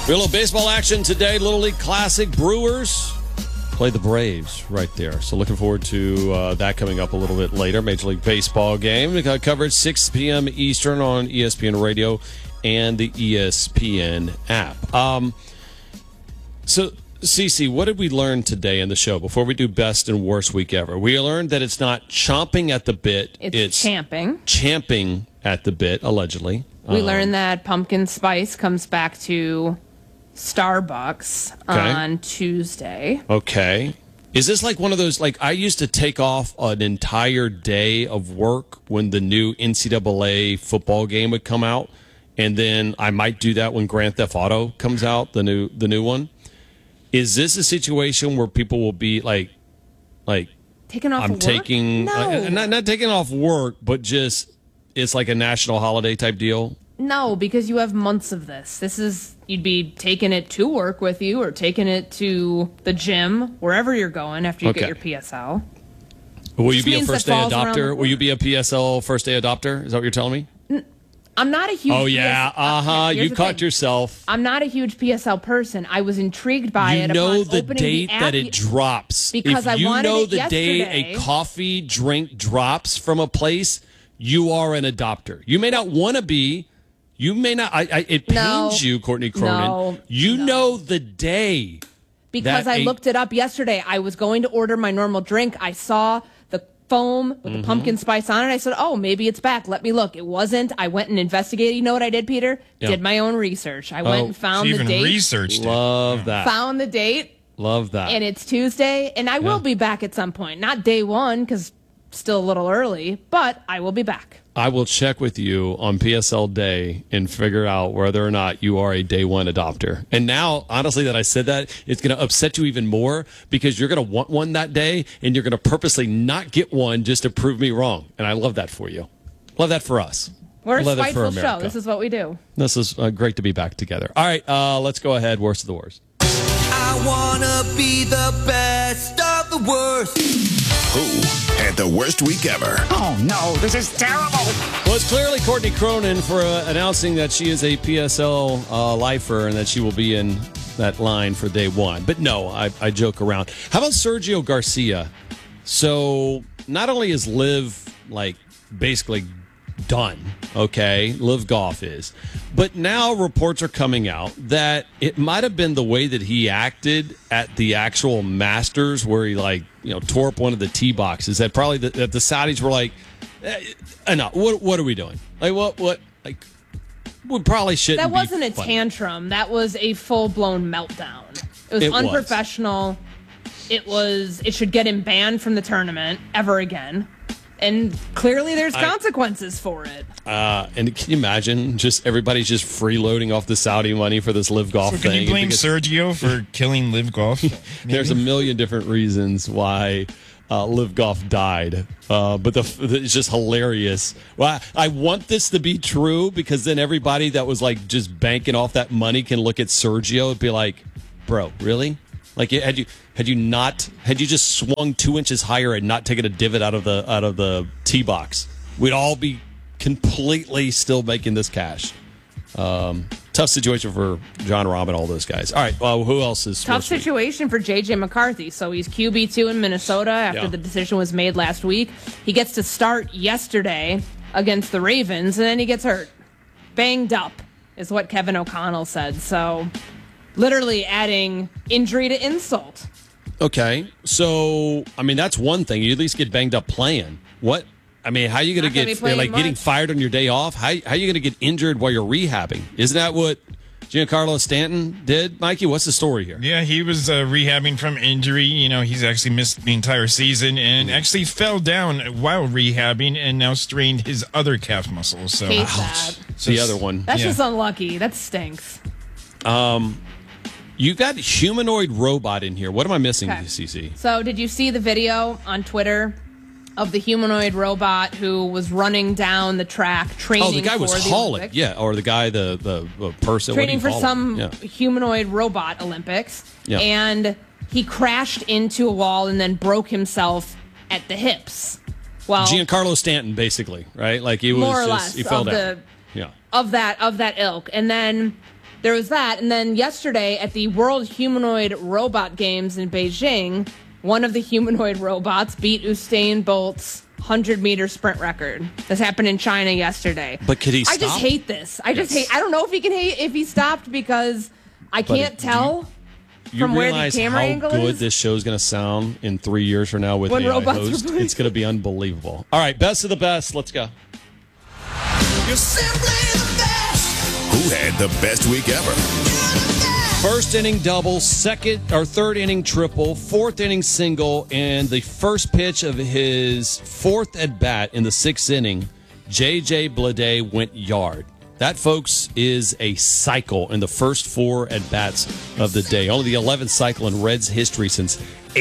A little baseball action today. Little League Classic. Brewers play the Braves right there. So looking forward to that coming up a little bit later. Major League Baseball game. We got coverage 6 p.m. Eastern on ESPN Radio and the ESPN app. So, Cece, what did we learn today in the show before we do best and worst week ever? We learned that it's not chomping at the bit. It's champing. Champing at the bit, allegedly. We learned that pumpkin spice comes back to Starbucks on Tuesday. Okay. Is this like one of those, like I used to take off an entire day of work when the new NCAA football game would come out, and then I might do that when Grand Theft Auto comes out, the new one? Is this a situation where people will be like taking off I'm work? taking No. not taking off work, but just it's like a national holiday type deal? No, because you have months of this. You'd be taking it to work with you or taking it to the gym, wherever you're going after you get your PSL. Will you be a means first day that falls around adopter? the- Will you be a PSL first day adopter? Is that what you're telling me? I'm not a huge Oh, yeah. PSL. Here's You the caught thing. yourself. I'm not a huge PSL person. I was intrigued by You it know upon the opening date the app. that it drops. Because I if you wanted know it the day yesterday. a coffee drink drops from a place, you are an adopter. You may not want to be. You may not. It pains you, Courtney Cronin. No. You know the day. Because I looked it up yesterday. I was going to order my normal drink. I saw the foam with the pumpkin spice on it. I said, oh, maybe it's back. Let me look. It wasn't. I went and investigated. You know what I did, Peter? Yeah. Did my own research. I went and found She the even date. researched it. Love that. Found the date. Love that. And it's Tuesday. And I will be back at some point. Not day one, because still a little early. But I will be back. I will check with you on PSL day and figure out whether or not you are a day one adopter. And now, honestly, that I said that, it's going to upset you even more because you're going to want one that day and you're going to purposely not get one just to prove me wrong. And I love that for you. Love that for us. We're a love that for spiteful show. America. This is what we do. This is great to be back together. All right, let's go ahead. Worst of the worst. I wanna be the best of the worst. Who had the worst week ever? Oh no, this is terrible. Well, it's clearly Courtney Cronin for announcing that she is a PSL lifer and that she will be in that line for day one. But no, I joke around. How about Sergio Garcia? So not only is Liv basically done, okay, Liv Golf is, but now reports are coming out that it might have been the way that he acted at the actual Masters where he tore up one of the tee boxes that probably that the Saudis were like, enough, what are we doing? We probably shouldn't. That wasn't a funny. tantrum. That was a full-blown meltdown. It was unprofessional. It should get him banned from the tournament ever again. And clearly there's consequences for it. And can you imagine just everybody's just freeloading off the Saudi money for this Live Golf So thing? can you blame Because Sergio for killing Live Golf? there's a million different reasons why Live Golf died. But it's just hilarious. Well, I want this to be true because then everybody that was just banking off that money can look at Sergio and be like, bro, really? Had you just swung 2 inches higher and not taken a divot out of the tee box, we'd all be completely still making this cash. Tough situation for John Rahm and all those guys. All right, who else is Tough situation for J.J. McCarthy. So he's QB2 in Minnesota after the decision was made last week. He gets to start yesterday against the Ravens, and then he gets hurt. Banged up is what Kevin O'Connell said. So literally adding injury to insult. Okay, so that's one thing. You at least get banged up playing. What? How are you going to get getting fired on your day off? How are you going to get injured while you're rehabbing? Isn't that what Giancarlo Stanton did, Mikey? What's the story here? Yeah, he was rehabbing from injury. He's actually missed the entire season and actually fell down while rehabbing and now strained his other calf muscle. So Hate that. The other one. That's just unlucky. That stinks. You got humanoid robot in here. What am I missing, CC? So did you see the video on Twitter of the humanoid robot who was running down the track training? Oh, the guy was hauling. Olympics? Yeah, or the guy, the person. Training for some Yeah. humanoid robot Olympics. Yeah. And he crashed into a wall and then broke himself at the hips. Well, Giancarlo Stanton, basically, right? He was more or just, less he fell of down. of that ilk. And then there was that. And then yesterday at the World Humanoid Robot Games in Beijing, one of the humanoid robots beat Usain Bolt's 100-meter sprint record. This happened in China yesterday. But could he stop? I just hate this. I don't know if he can hate if he stopped because I can't tell from where the camera angle is. How good this show is going to sound in 3 years from now with when AI robots host. It's going to be unbelievable. All right, best of the best. Let's go. You're simply the best. Who had the best week ever? First inning double, third inning triple, fourth inning single, and the first pitch of his fourth at bat in the sixth inning, J.J. Bleday went yard. That, folks, is a cycle in the first four at bats of the day. Only the 11th cycle in Reds history since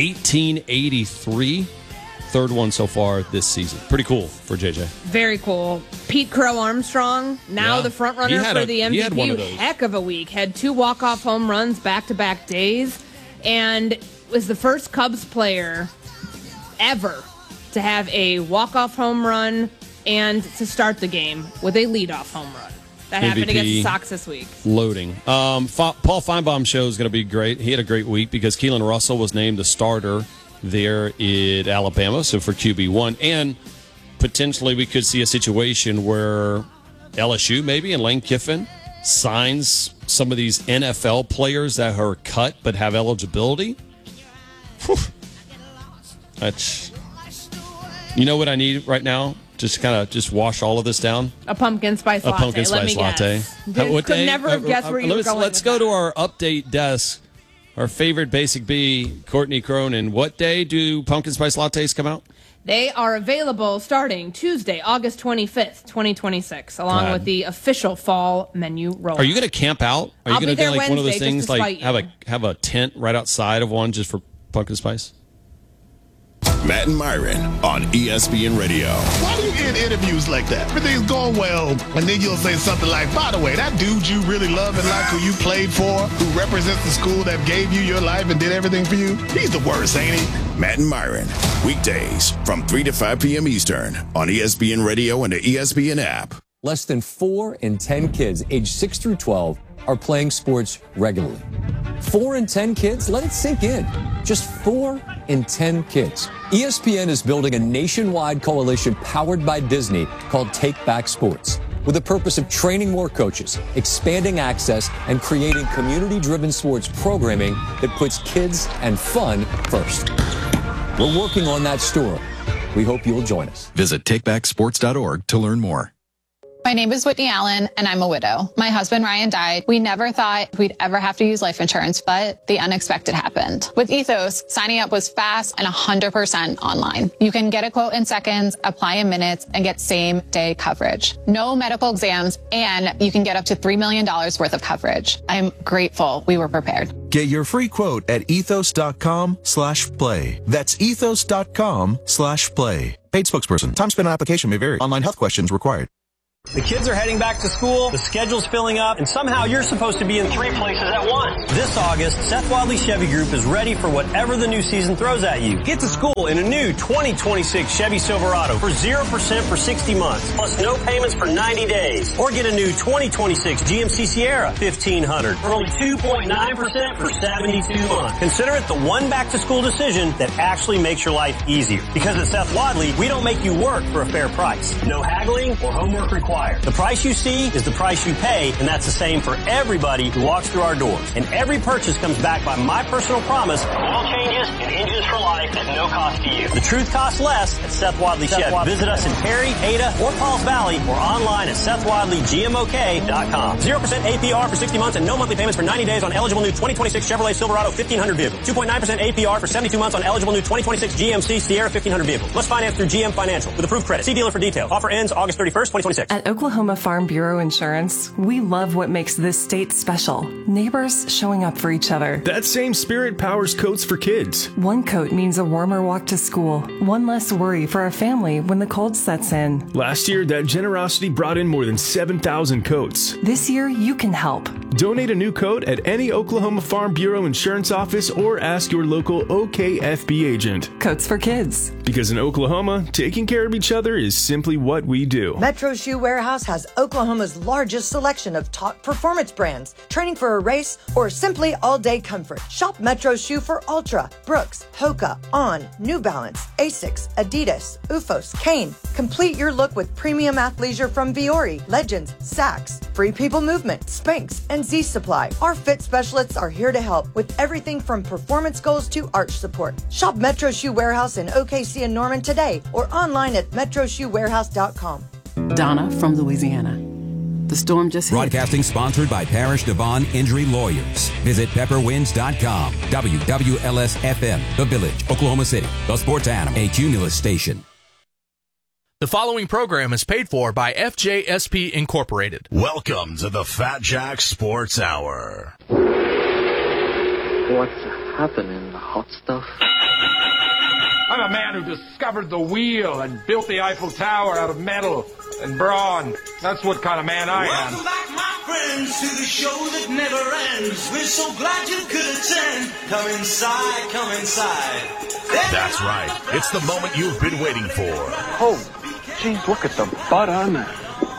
1883. Third one so far this season. Pretty cool for JJ. Very cool. Pete Crow Armstrong, now the front runner for the MVP. Heck of a week. Had 2 walk-off home runs back-to-back days, and was the first Cubs player ever to have a walk-off home run and to start the game with a leadoff home run. That happened against the Sox this week. Loading. Paul Feinbaum show is going to be great. He had a great week because Keelan Russell was named the starter there in Alabama, so for QB1. And potentially we could see a situation where LSU maybe and Lane Kiffin signs some of these NFL players that are cut but have eligibility. Whew. That's, you know what I need right now? Just kind of just wash all of this down. A pumpkin spice latte. A pumpkin spice latte. Could never have guessed where you were going. Let's go to our update desk. Our favorite Basic Bee, Courtney Cronin. What day do pumpkin spice lattes come out? They are available starting Tuesday, August 25th, 2026, along with the official fall menu roll. Are you going to camp out? Are you going to do like one of those things, like have a tent right outside of one just for pumpkin spice? Matt and Myron on ESPN Radio. Why do you end interviews like that? Everything's going well, and then you'll say something like, by the way, that dude you really love and like, who you played for, who represents the school that gave you your life and did everything for you, he's the worst, ain't he? Matt and Myron, weekdays from 3 to 5 p.m. Eastern on ESPN Radio and the ESPN app. Less than 4 in 10 kids aged 6 through 12 are playing sports regularly. 4 in 10 kids? Let it sink in. Just 4 in 10 kids. ESPN is building a nationwide coalition powered by Disney called Take Back Sports, with the purpose of training more coaches, expanding access, and creating community-driven sports programming that puts kids and fun first. We're working on that story. We hope you'll join us. Visit takebacksports.org to learn more. My name is Whitney Allen, and I'm a widow. My husband, Ryan, died. We never thought we'd ever have to use life insurance, but the unexpected happened. With Ethos, signing up was fast and 100% online. You can get a quote in seconds, apply in minutes, and get same-day coverage. No medical exams, and you can get up to $3 million worth of coverage. I'm grateful we were prepared. Get your free quote at ethos.com/play. That's ethos.com/play. Paid spokesperson. Time spent on application may vary. Online health questions required. The kids are heading back to school, the schedule's filling up, and somehow you're supposed to be in 3 places at once. This August, Seth Wadley Chevy Group is ready for whatever the new season throws at you. Get to school in a new 2026 Chevy Silverado for 0% for 60 months, plus no payments for 90 days. Or get a new 2026 GMC Sierra, $1,500, for only 2.9% for 72 months. Consider it the one back-to-school decision that actually makes your life easier. Because at Seth Wadley, we don't make you work for a fair price. No haggling or homework required. The price you see is the price you pay, and that's the same for everybody who walks through our doors. And every purchase comes back by my personal promise of oil changes and engines for life at no cost to you. The truth costs less at Seth Wadley Chevy. Visit us in Perry, Ada, or Pauls Valley, or online at SethWadleyGMOK.com. 0% APR for 60 months and no monthly payments for 90 days on eligible new 2026 Chevrolet Silverado 1500 vehicle. 2.9% APR for 72 months on eligible new 2026 GMC Sierra 1500 vehicle. Must finance through GM Financial with approved credit. See dealer for details. Offer ends August 31st, 2026. At Oklahoma Farm Bureau Insurance, we love what makes this state special. Neighbors showing up for each other. That same spirit powers coats for kids. One coat means a warmer walk to school. One less worry for our family when the cold sets in. Last year, that generosity brought in more than 7,000 coats. This year, you can help. Donate a new coat at any Oklahoma Farm Bureau Insurance office or ask your local OKFB agent. Coats for kids. Because in Oklahoma, taking care of each other is simply what we do. Metro Shoe Warehouse has Oklahoma's largest selection of top performance brands, training for a race, or simply all-day comfort. Shop Metro Shoe for Ultra, Brooks, Hoka, On, New Balance, Asics, Adidas, Ufos, Kane. Complete your look with premium athleisure from Viore, Legends, Saks, Free People Movement, Spanx, and Z Supply. Our fit specialists are here to help with everything from performance goals to arch support. Shop Metro Shoe Warehouse in OKC and Norman today or online at metroshoewarehouse.com. Donna from Louisiana. The storm just hit. Broadcasting sponsored by Parish Devon Injury Lawyers. Visit pepperwinds.com. WWLS-FM, The Village, Oklahoma City. The Sports Animal, a Cumulus station. The following program is paid for by FJSP Incorporated. Welcome to the Fat Jack Sports Hour. What's happening, hot stuff? I'm a man who discovered the wheel and built the Eiffel Tower out of metal and brawn. That's what kind of man I am. Welcome back, my friends, to the show that never ends. We're so glad you could attend. Come inside, come inside. That's right. It's the moment you've been waiting for. Oh, geez, look at the butt on that.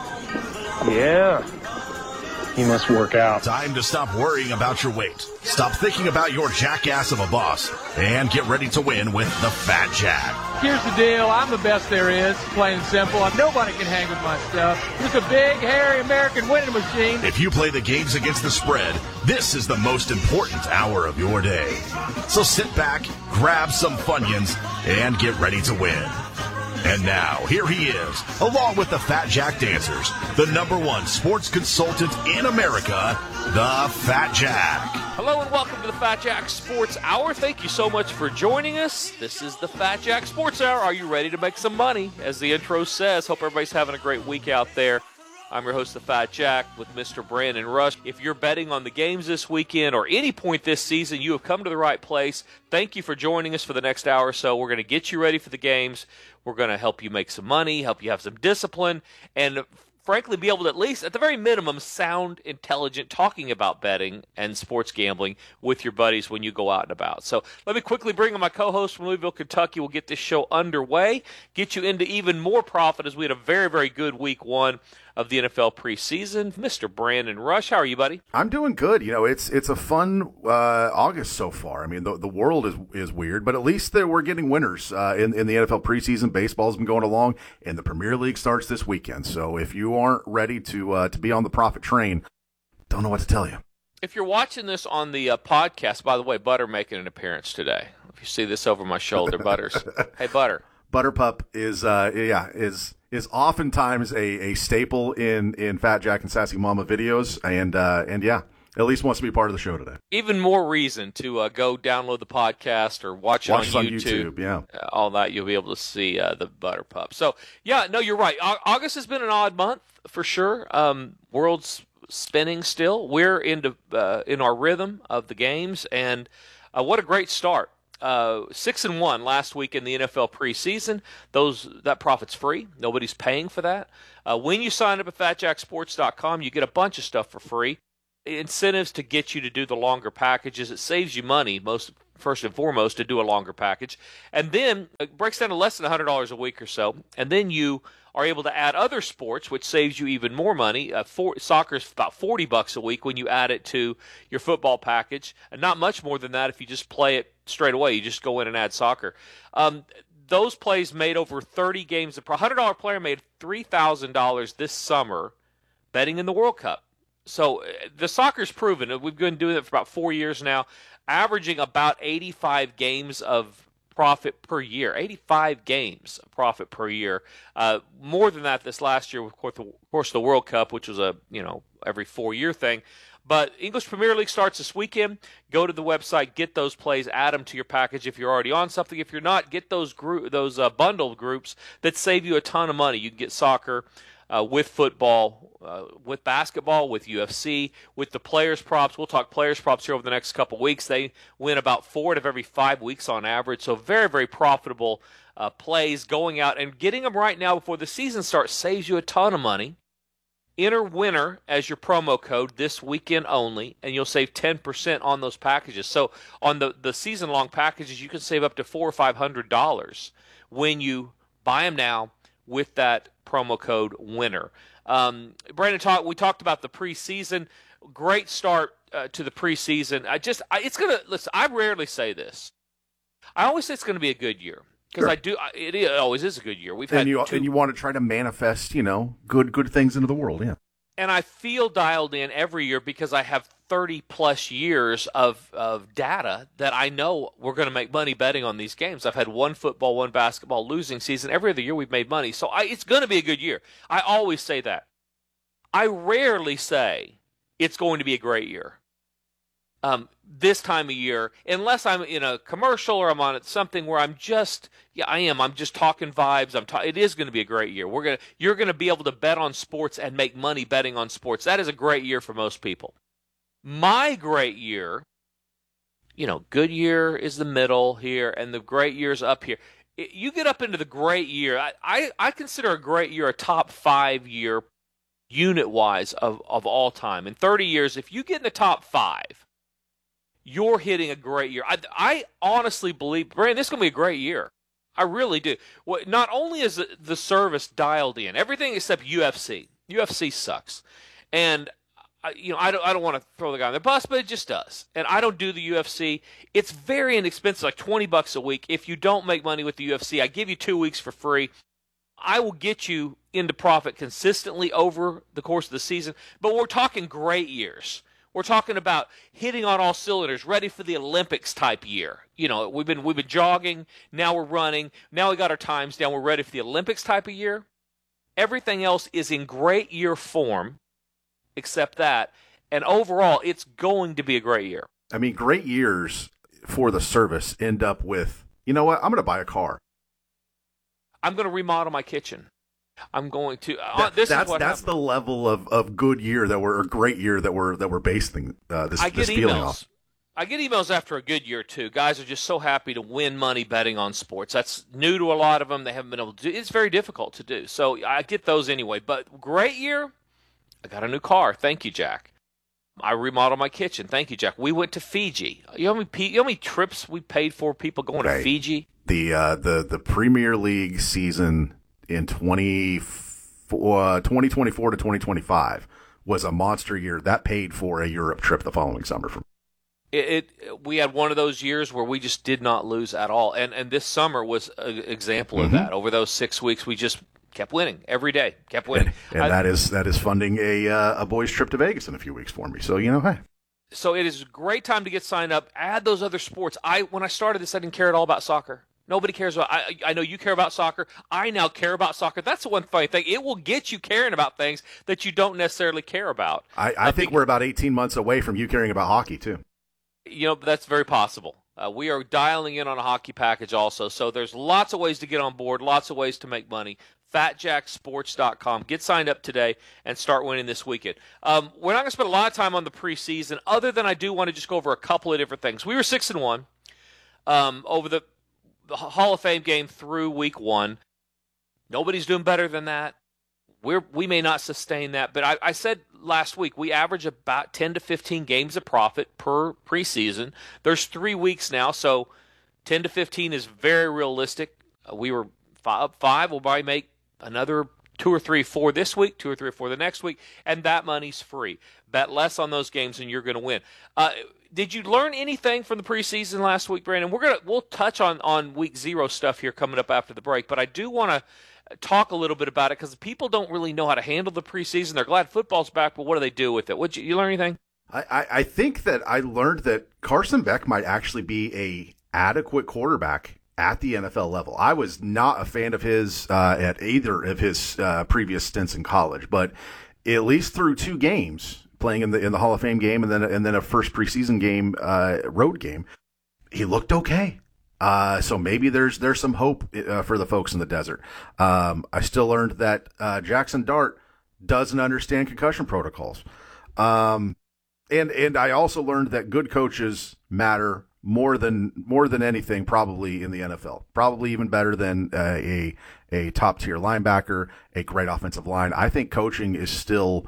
Yeah. He must work out. Time to stop worrying about your weight. Stop thinking about your jackass of a boss. And get ready to win with the Fat Jack. Here's the deal. I'm the best there is, plain and simple. Nobody can hang with my stuff. Just a big, hairy American winning machine. If you play the games against the spread, this is the most important hour of your day. So sit back, grab some Funyuns, and get ready to win. And now, here he is, along with the Fat Jack Dancers, the #1 sports consultant in America, the Fat Jack. Hello and welcome to the Fat Jack Sports Hour. Thank you so much for joining us. This is the Fat Jack Sports Hour. Are you ready to make some money? As the intro says, hope everybody's having a great week out there. I'm your host, the Fat Jack, with Mr. Brandon Rush. If you're betting on the games this weekend or any point this season, you have come to the right place. Thank you for joining us for the next hour or so. We're going to get you ready for the games. We're going to help you make some money, help you have some discipline, and frankly be able to at least, at the very minimum, sound intelligent talking about betting and sports gambling with your buddies when you go out and about. So let me quickly bring in my co-host from Louisville, Kentucky. We'll get this show underway, get you into even more profit as we had a very, very good week one of the NFL preseason. Mr. Brandon Rush, how are you, buddy? I'm doing good. You know, it's a fun August so far. I mean, the world is weird, but at least we're getting winners in the NFL preseason. Baseball's been going along, and the Premier League starts this weekend. So if you aren't ready to be on the profit train, don't know what to tell you. If you're watching this on the podcast, by the way, Butter making an appearance today. If you see this over my shoulder, Butters. Hey, Butter. Butterpup is oftentimes a staple in Fat Jack and Sassy Mama videos, and yeah, at least wants to be part of the show today. Even more reason to go download the podcast or watch it on YouTube. Yeah, all that, you'll be able to see the Butterpup. So yeah, no, you're right. August has been an odd month for sure. World's spinning still. We're in our rhythm of the games, and what a great start. 6-1 last week in the NFL preseason. That profit's free. Nobody's paying for that. When you sign up at FatJackSports.com, you get a bunch of stuff for free. Incentives to get you to do the longer packages. It saves you money, first and foremost, to do a longer package. And then it breaks down to less than $100 a week or so. And then you are able to add other sports, which saves you even more money. Soccer's about $40 a week when you add it to your football package, and not much more than that if you just play it straight away. You just go in and add soccer. Those plays made over 30 games. A $100 player made $3,000 this summer betting in the World Cup. So the soccer's proven. We've been doing it for about 4 years now, averaging about 85 games of profit per year. 85 games of profit per year. More than that this last year, of course, the World Cup, which was a every 4-year thing. But English Premier League starts this weekend. Go to the website, get those plays, add them to your package if you're already on something. If you're not, get those bundled groups that save you a ton of money. You can get soccer with football, with basketball, with UFC, with the players' props. We'll talk players' props here over the next couple of weeks. They win about 4 out of every 5 weeks on average. So very, very profitable plays going out and getting them right now before the season starts saves you a ton of money. Enter winner as your promo code this weekend only, and you'll save 10% on those packages. So on the season-long packages, you can save up to $400 or $500 when you buy them now with that promo code winner. Brandon, we talked about the preseason. Great start to the preseason. I rarely say this. I always say it's going to be a good year. Because it always is a good year. And you want to try to manifest, good things into the world, yeah. And I feel dialed in every year because I have 30-plus years of data that I know we're going to make money betting on these games. I've had one football, one basketball losing season. Every other year we've made money. So it's going to be a good year. I always say that. I rarely say it's going to be a great year. This time of year, unless I'm in a commercial or I'm on something where I'm just talking vibes. It is going to be a great year. You're going to be able to bet on sports and make money betting on sports. That is a great year for most people. My great year, good year is the middle here, and the great year's up here. You get up into the great year. I consider a great year a top 5 year unit-wise of all time. In 30 years, if you get in the top 5, you're hitting a great year. I honestly believe, Brandon, this is going to be a great year. I really do. Well, not only is the service dialed in, everything except UFC. UFC sucks. And, I don't want to throw the guy on the bus, but it just does. And I don't do the UFC. It's very inexpensive, like $20 a week. If you don't make money with the UFC, I give you 2 weeks for free. I will get you into profit consistently over the course of the season. But we're talking great years. We're talking about hitting on all cylinders, ready for the Olympics type year. We've been jogging, now we're running, now we got our times down, we're ready for the Olympics type of year. Everything else is in great year form, except that. And overall, it's going to be a great year. I mean, great years for the service end up with, you know what, I'm going to buy a car. I'm going to remodel my kitchen. I'm going to. That's the level of good year or great year that we're basing this feeling off. I get emails after a good year too. Guys are just so happy to win money betting on sports. That's new to a lot of them. They haven't been able to do. It's very difficult to do. So I get those anyway. But great year. I got a new car. Thank you, Jack. I remodeled my kitchen. Thank you, Jack. We went to Fiji. You know how many trips we paid for people going to Fiji? The Premier League season in 2024 to 2025 was a monster year. That paid for a Europe trip the following summer. We had one of those years where we just did not lose at all. And this summer was an example of that. Over those 6 weeks, we just kept winning every day, kept winning. And that is funding a boys' trip to Vegas in a few weeks for me. So, hey. So it is a great time to get signed up. Add those other sports. When I started this, I didn't care at all about soccer. Nobody cares about. I know you care about soccer. I now care about soccer. That's the one funny thing. It will get you caring about things that you don't necessarily care about. I think we're about 18 months away from you caring about hockey too. That's very possible. We are dialing in on a hockey package also. So there's lots of ways to get on board, lots of ways to make money. FatJackSports.com. Get signed up today and start winning this weekend. We're not going to spend a lot of time on the preseason, other than I do want to just go over a couple of different things. We were 6-1 over the Hall of Fame game through week 1. Nobody's doing better than that. We may not sustain that, but I said last week we average about 10 to 15 games of profit per preseason. There's 3 weeks now, so 10 to 15 is very realistic. We were up 5. We'll probably make another 2 or 3, 4 this week, 2 or 3 or 4 the next week, and that money's free. Bet less on those games and you're going to win. Did you learn anything from the preseason last week, Brandon? We'll touch on week 0 stuff here coming up after the break, but I do want to talk a little bit about it because people don't really know how to handle the preseason. They're glad football's back, but what do they do with it? You learn anything? I think that I learned that Carson Beck might actually be a adequate quarterback at the NFL level. I was not a fan of his at either of his previous stints in college, but at least through 2 games, playing in the Hall of Fame game and then a first preseason game, road game, he looked okay. So maybe there's some hope for the folks in the desert. I still learned that Jackson Dart doesn't understand concussion protocols. And I also learned that good coaches matter more than anything probably in the NFL. Probably even better than a top tier linebacker, a great offensive line. I think coaching is still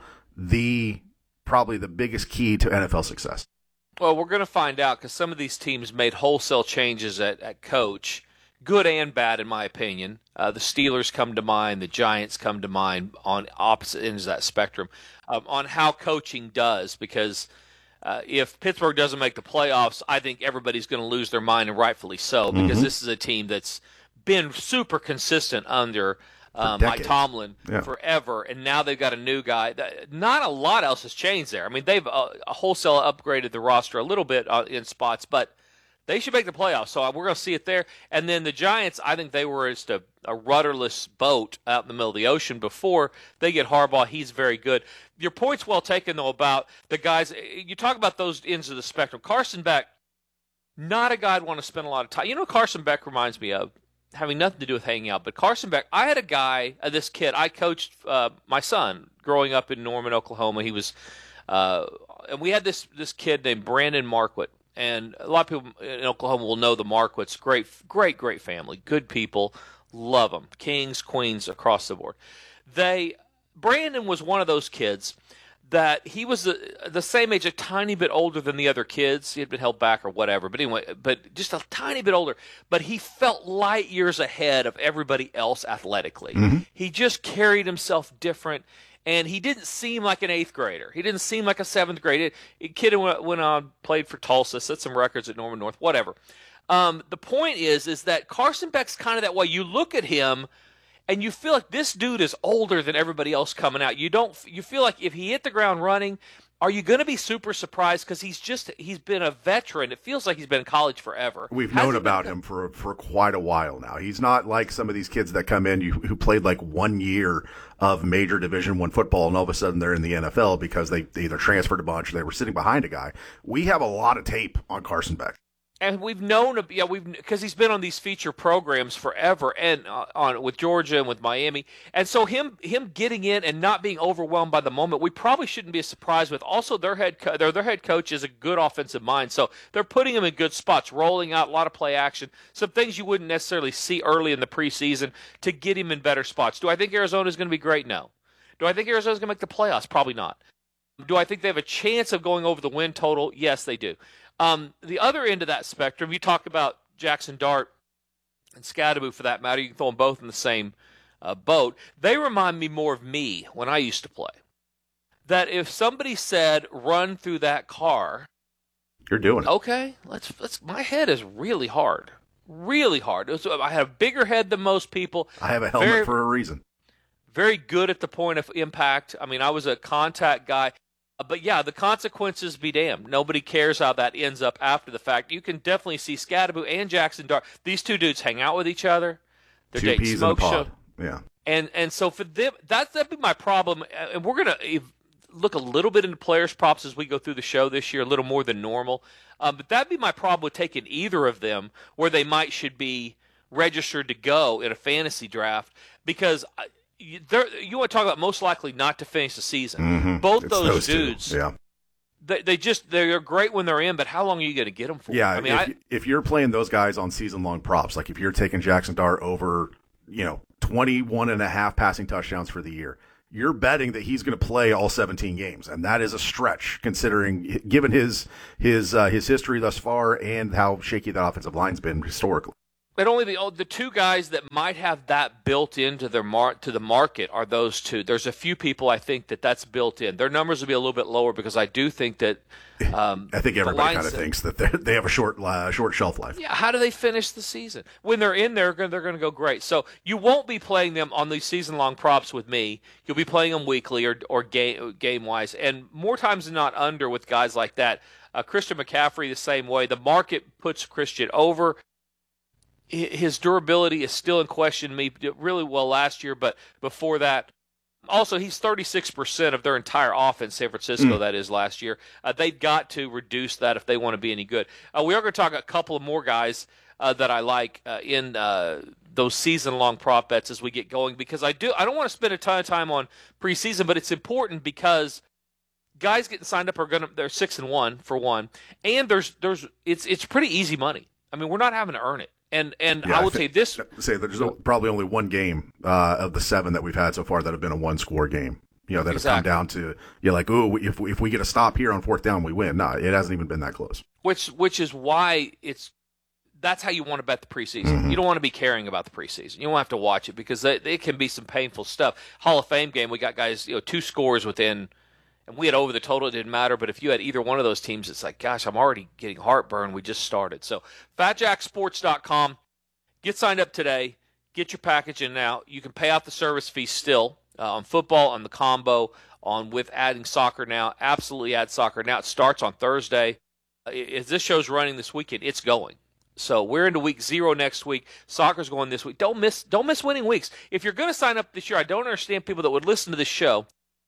probably the biggest key to NFL success. Well, we're going to find out because some of these teams made wholesale changes at coach, good and bad in my opinion. The Steelers come to mind, the Giants come to mind on opposite ends of that spectrum on how coaching does, because if Pittsburgh doesn't make the playoffs, I think everybody's going to lose their mind, and rightfully so, because this is a team that's been super consistent under Mike Tomlin forever, and now they've got a new guy. Not a lot else has changed there. I mean, they've wholesale upgraded the roster a little bit in spots, but they should make the playoffs, so we're going to see it there. And then the Giants, I think they were just a rudderless boat out in the middle of the ocean before they get Harbaugh. He's very good. Your point's well taken, though, about the guys. You talk about those ends of the spectrum. Carson Beck, not a guy I'd want to spend a lot of time. You know, Carson Beck reminds me of, having nothing to do with hanging out, but Carson Beck, I had a guy, this kid, I coached my son growing up in Norman, Oklahoma. He was, and we had this kid named Brandon Marquardt, and a lot of people in Oklahoma will know the Marquardts. Great family, good people, love them, kings, queens across the board. Brandon was one of those kids that he was the same age, a tiny bit older than the other kids. He had been held back or whatever, but anyway, but just a tiny bit older. But he felt light years ahead of everybody else athletically. He just carried himself different, and he didn't seem like an 8th grader. He didn't seem like a 7th grader. A kid who went on, played for Tulsa, set some records at Norman North, whatever. The point is that Carson Beck's kind of that way. You look at him, and you feel like this dude is older than everybody else coming out. You feel like if he hit the ground running, are you going to be super surprised? Because he's been a veteran. It feels like he's been in college forever. We've known about him for quite a while now. He's not like some of these kids that come in who played like 1 year of major Division I football, and all of a sudden they're in the NFL because they either transferred a bunch or they were sitting behind a guy. We have a lot of tape on Carson Beck. And we've known, because he's been on these feature programs forever, and with Georgia and with Miami, and so him getting in and not being overwhelmed by the moment, we probably shouldn't be surprised with. Also, their head coach is a good offensive mind, so they're putting him in good spots, rolling out a lot of play action, some things you wouldn't necessarily see early in the preseason to get him in better spots. Do I think Arizona is going to be great? No. Do I think Arizona's going to make the playoffs? Probably not. Do I think they have a chance of going over the win total? Yes, they do. The other end of that spectrum, you talk about Jackson Dart and Scadaboo for that matter. You can throw them both in the same boat. They remind me more of me when I used to play. That if somebody said, run through that car, you're doing it. Okay, let's. My head is really hard. Really hard. I had a bigger head than most people. I have a helmet for a reason. Very good at the point of impact. I mean, I was a contact guy. But, yeah, the consequences be damned. Nobody cares how that ends up after the fact. You can definitely see Scadaboo and Jackson Dart. These two dudes hang out with each other. They're dating smoke show. Yeah. And so for them, that'd be my problem. And we're going to look a little bit into players' props as we go through the show this year, a little more than normal. But that'd be my problem with taking either of them where they should be registered to go in a fantasy draft, because you want to talk about most likely not to finish the season. Both those dudes, they're great when they're in, but how long are you going to get them for? Yeah, I mean, if you're playing those guys on season-long props, like if you're taking Jackson Dart over, 21.5 passing touchdowns for the year, you're betting that he's going to play all 17 games, and that is a stretch given his history thus far and how shaky that offensive line's been historically. But only the two guys that might have that built into their to the market are those two. There's a few people I think that's built in. Their numbers will be a little bit lower because I do think that. I think everybody kind of thinks that they have a short shelf life. Yeah, how do they finish the season? When they're in there, they're going to go great. So you won't be playing them on these season-long props with me. You'll be playing them weekly or game-wise, and more times than not under with guys like that. Christian McCaffrey the same way. The market puts Christian over. His durability is still in question. He did really well last year, but before that, also he's 36% of their entire offense, San Francisco, that is, last year. They've got to reduce that if they want to be any good. We are going to talk a couple of more guys that I like in those season-long prop bets as we get going, because I don't want to spend a ton of time on preseason, but it's important because guys getting signed up they're 6-1 for one, and it's pretty easy money. I mean, we're not having to earn it. And Yeah, I will say this. Say there's probably only one game of the 7 that we've had so far that have been a one-score game. That have come down to, you're like, oh, if we get a stop here on 4th down, we win. No, it hasn't even been that close. Which is why that's how you want to bet the preseason. Mm-hmm. You don't want to be caring about the preseason. You don't have to watch it because it can be some painful stuff. Hall of Fame game, we got guys, 2 scores within, and we had over the total. It didn't matter, but if you had either one of those teams, it's like, gosh, I'm already getting heartburn. We just started. So FatJackSports.com, get signed up today. Get your package in now. You can pay out the service fee still on football, on the combo, with adding soccer now. Absolutely add soccer now. It starts on Thursday. As this show's running this weekend, it's going. So we're into week 0 next week. Soccer's going this week. Don't miss winning weeks. If you're going to sign up this year, I don't understand people that would listen to this show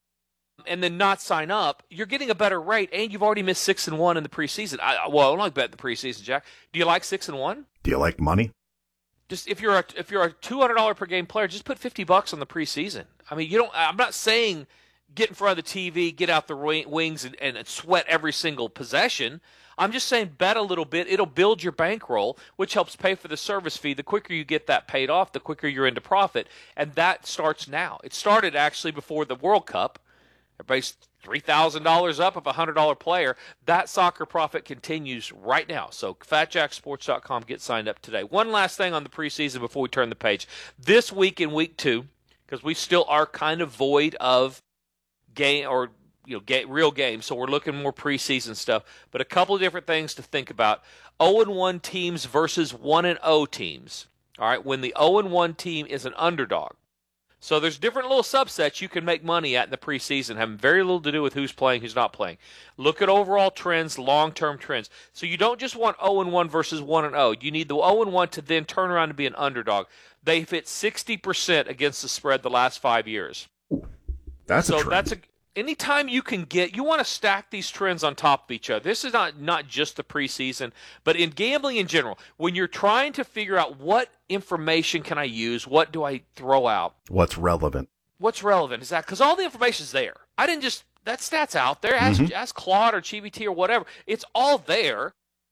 and then not sign up. You're getting a better rate, and you've already missed 6-1 in the preseason. I don't like betting the preseason, Jack. Do you like 6-1? Do you like money? Just if you're a $200 per game player, just put $50 on the preseason. I mean, I'm not saying get in front of the TV, get out the wings, and sweat every single possession. I'm just saying bet a little bit. It'll build your bankroll, which helps pay for the service fee. The quicker you get that paid off, the quicker you're into profit, and that starts now. It started actually before the World Cup. Everybody's $3,000 up of a $100 player. That soccer profit continues right now. So FatJackSports.com, get signed up today. One last thing on the preseason before we turn the page. This week in week 2, because we still are kind of void of game or real games, so we're looking more preseason stuff. But a couple of different things to think about. 0-1 teams versus 1-0 teams. All right, when the 0-1 team is an underdog. So there's different little subsets you can make money at in the preseason, having very little to do with who's playing, who's not playing. Look at overall trends, long-term trends. So you don't just want 0-1 versus 1-0. You need the 0-1 to then turn around and be an underdog. They've hit 60% against the spread the last 5 years. That's a trend. Anytime you can you want to stack these trends on top of each other. This is not just the preseason, but in gambling in general, when you're trying to figure out what information can I use, what do I throw out? What's relevant? What's relevant is that because all the information's there. That stat's out there. Ask Claude or GBT or whatever. It's all there.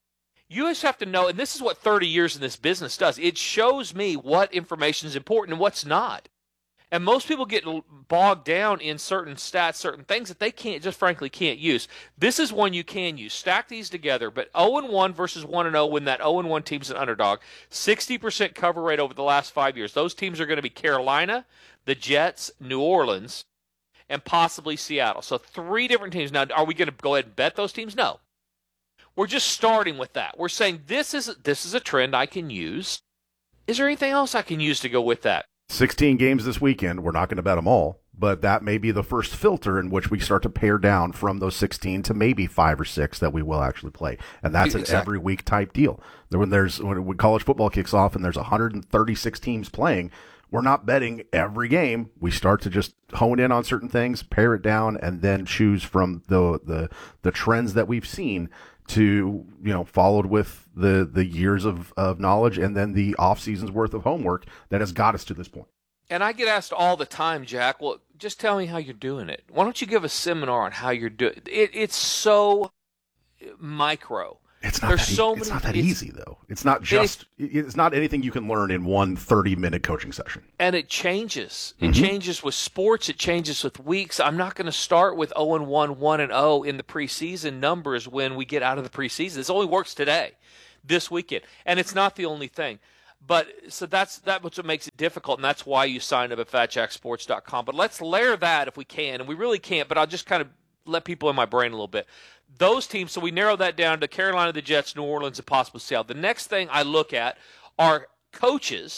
You just have to know, and this is what 30 years in this business does. It shows me what information is important and what's not. And most people get bogged down in certain stats, certain things that they frankly can't use. This is one you can use. Stack these together, but 0-1 versus 1-0 when that 0-1 team's an underdog. 60% cover rate over the last 5 years. Those teams are going to be Carolina, the Jets, New Orleans, and possibly Seattle. So 3 different teams. Now, are we going to go ahead and bet those teams? No. We're just starting with that. We're saying this is a trend I can use. Is there anything else I can use to go with that? 16 games this weekend. We're not going to bet them all, but that may be the first filter in which we start to pare down from those 16 to maybe 5 or 6 that we will actually play. And that's an every week type deal. When college football kicks off and there's 136 teams playing, we're not betting every game. We start to just hone in on certain things, pare it down, and then choose from the trends that we've seen to, followed with the years of knowledge and then the off season's worth of homework that has got us to this point. And I get asked all the time, Jack, well, just tell me how you're doing it. Why don't you give a seminar on how you're doing it? It's so micro. It's not that easy, though. It's not it's not anything you can learn in one 30-minute coaching session. And it changes. It changes with sports. It changes with weeks. I'm not going to start with 0-1, 1-0 in the preseason numbers when we get out of the preseason. This only works today, this weekend. And it's not the only thing. But so that's what makes it difficult, and that's why you sign up at FatJackSports.com. But let's layer that if we can, and we really can't, but I'll just kind of let people in my brain a little bit. Those teams, so we narrow that down to Carolina, the Jets, New Orleans, and possibly Seattle. The next thing I look at are coaches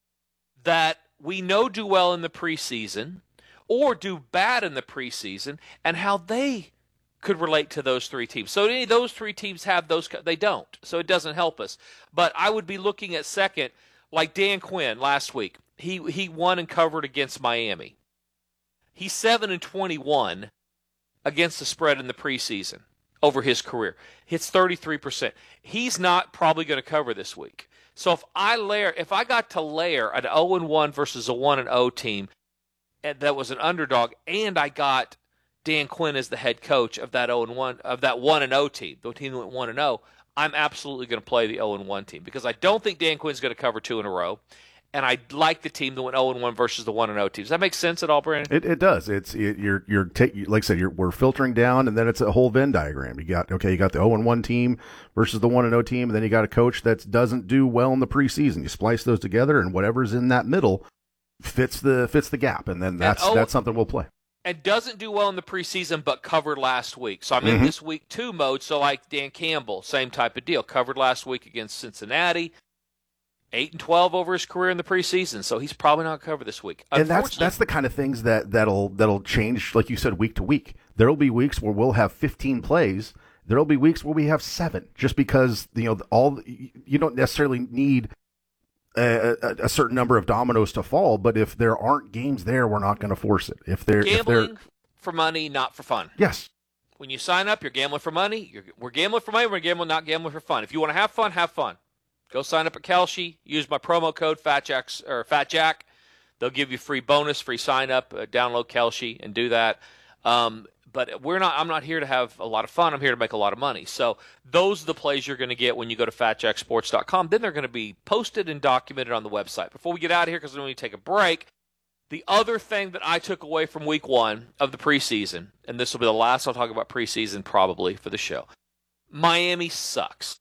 that we know do well in the preseason or do bad in the preseason and how they could relate to those 3 teams. So any of those 3 teams have those? They don't, so it doesn't help us. But I would be looking at second, like Dan Quinn last week. He won and covered against Miami. He's 7-21 against the spread in the preseason over his career. Hits 33%. He's not probably going to cover this week. So if I got to layer an 0-1 versus a 1-0 team that was an underdog, and I got Dan Quinn is the head coach of that 0-1 of that 1-0 team, the team that went 1-0, I'm absolutely going to play the 0-1 team because I don't think Dan Quinn's going to cover 2 in a row, and I like the team that went 0-1 versus the 1-0 team. Does that make sense at all, Brandon? It does. You're like I said, we're filtering down, and then it's a whole Venn diagram. You got the 0-1 team versus the 1-0 team, and then you got a coach that doesn't do well in the preseason. You splice those together, and whatever's in that middle fits the gap, and then that's something we'll play. And doesn't do well in the preseason, but covered last week. So I'm in this week 2 mode. So like Dan Campbell, same type of deal. Covered last week against Cincinnati. 8-12 over his career in the preseason. So he's probably not covered this week. And that's the kind of things that'll change, like you said, week to week. There'll be weeks where we'll have 15 plays. There'll be weeks where we have 7, just because you don't necessarily need a certain number of dominoes to fall, but if there aren't games there, we're not going to force it. Gambling for money, not for fun. Yes. When you sign up, you're gambling for money. We're gambling for money. We're not gambling for fun. If you want to have fun, have fun. Go sign up at Kelce. Use my promo code FatJack. They'll give you free bonus, free sign up. Download Kelce and do that. But I'm not here to have a lot of fun. I'm here to make a lot of money. So those are the plays you're going to get when you go to FatJackSports.com. Then they're going to be posted and documented on the website. Before we get out of here, because we need to take a break, the other thing that I took away from week 1 of the preseason, and this will be the last I'll talk about preseason probably for the show, Miami sucks.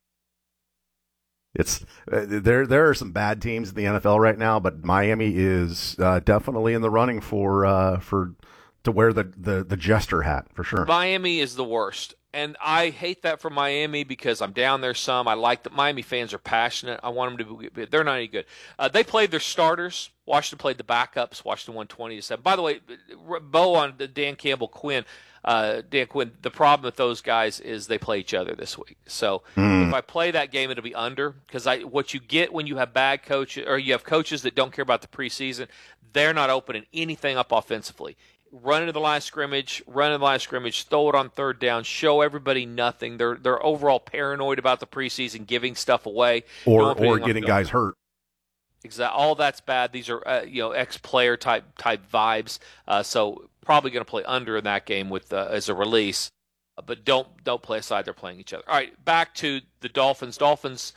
It's there are some bad teams in the NFL right now, but Miami is definitely in the running for to wear the jester hat for sure. Miami is the worst, and I hate that for Miami because I'm down there some. I like that Miami fans are passionate. I want them to be. They're not any good. They played their starters. Washington played the backups. Washington won 20-7. By the way, bow on Dan Campbell, Quinn. Dan Quinn, the problem with those guys is they play each other this week. So if I play that game, it'll be under, because what you get when you have bad coaches, or you have coaches that don't care about the preseason, they're not opening anything up offensively. Run into the line of scrimmage, throw it on third down, show everybody nothing. They're overall paranoid about the preseason, giving stuff away. Or getting guys hurt. Exactly. All that's bad. These are ex-player type vibes. So probably going to play under in that game with as a release. But don't play aside. They're playing each other. All right, back to the Dolphins. Dolphins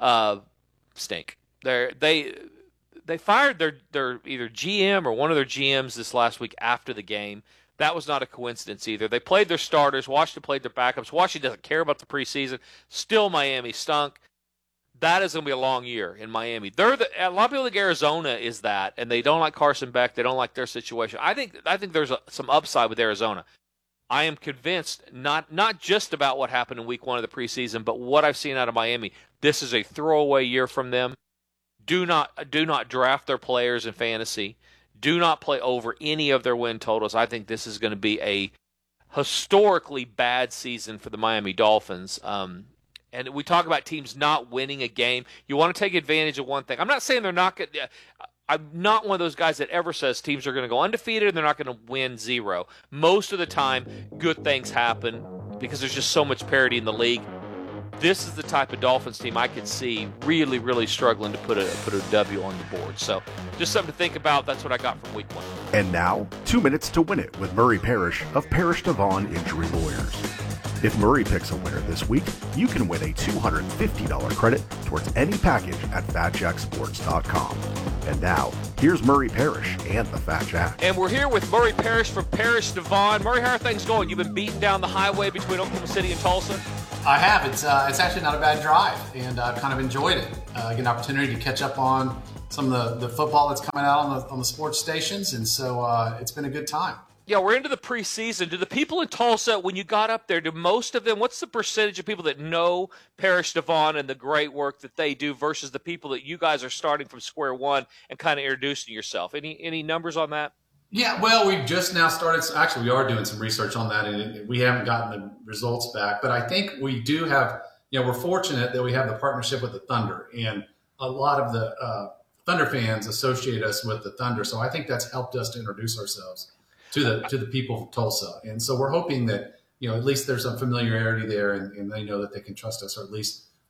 stink. They fired their either GM or one of their GMs this last week after the game. That was not a coincidence either. They played their starters. Washington played their backups. Washington doesn't care about the preseason. Still, Miami stunk. That is going to be a long year in Miami. A lot of people think Arizona is that, and they don't like Carson Beck. They don't like their situation. I think there's some upside with Arizona. I am convinced, not just about what happened in week 1 of the preseason, but what I've seen out of Miami. This is a throwaway year from them. Do not draft their players in fantasy. Do not play over any of their win totals. I think this is going to be a historically bad season for the Miami Dolphins. And we talk about teams not winning a game. You want to take advantage of one thing. I'm not saying they're not going to. I'm not one of those guys that ever says teams are going to go undefeated and they're not going to win 0. Most of the time, good things happen because there's just so much parity in the league. This is the type of Dolphins team I could see really, really struggling to put a W on the board. So just something to think about. That's what I got from week 1. And now, 2 minutes to win it with Murray Parrish of Parrish Devon Injury Lawyers. If Murray picks a winner this week, you can win a $250 credit towards any package at FatJackSports.com. And now, here's Murray Parrish and the Fat Jack. And we're here with Murray Parrish from Parrish Devon. Murray, how are things going? You've been beating down the highway between Oklahoma City and Tulsa? I have. It's actually not a bad drive, and I've kind of enjoyed it. I get an opportunity to catch up on some of the football that's coming out on the sports stations, and so it's been a good time. Yeah, we're into the preseason. Do the people in Tulsa, when you got up there, do most of them, what's the percentage of people that know Parrish Devon and the great work that they do versus the people that you guys are starting from square one and kind of introducing yourself? Any numbers on that? Yeah, well, we've just now started. Actually, we are doing some research on that, and we haven't gotten the results back. But I think we do have, we're fortunate that we have the partnership with the Thunder, and a lot of the Thunder fans associate us with the Thunder. So I think that's helped us to introduce ourselves to the people of Tulsa. And so we're hoping that, at least there's some familiarity there, and they know that they can trust us, or at least